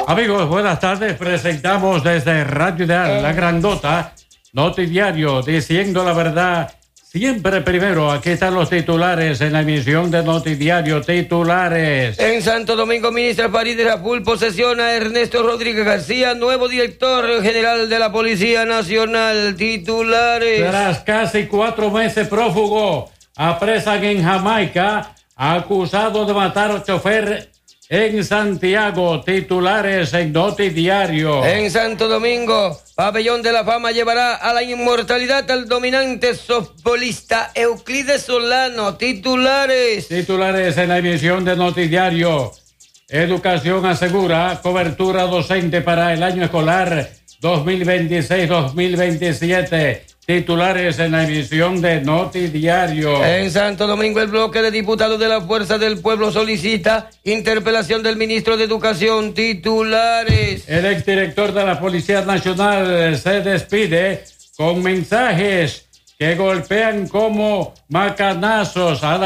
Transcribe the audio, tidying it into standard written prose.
Amigos, buenas tardes. Presentamos desde Radio Ideal, la grandota, Notidiario, diciendo la verdad siempre primero. Aquí están los titulares en la emisión de Notidiario. Titulares. En Santo Domingo, ministra Farideh Raful posesiona a Ernesto Rodríguez García, nuevo director general de la Policía Nacional. Titulares. Tras casi 4 meses prófugo, apresan en Jamaica, acusado de matar a chofer en Santiago. Titulares en Notidiario. En Santo Domingo, Pabellón de la Fama llevará a la inmortalidad al dominante softbolista Euclides Solano. Titulares. Titulares en la emisión de Notidiario. Educación asegura cobertura docente para el año escolar 2026-2027. Titulares en la emisión de Notidiario. En Santo Domingo, el bloque de diputados de la Fuerza del Pueblo solicita interpelación del ministro de Educación. Titulares. El exdirector de la Policía Nacional se despide con mensajes que golpean como macanazos a la